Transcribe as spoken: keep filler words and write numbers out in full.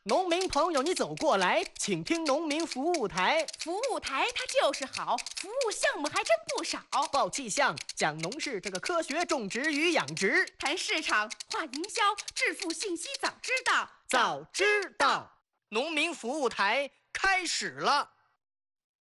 农民朋友，你走过来，请听农民服务台。 服务台它就是好，服务项目还真不少。 报气象，讲农事这个科学种植与养殖， 谈市场，话营销，致富信息早知道， 早知道。农民服务台开始了。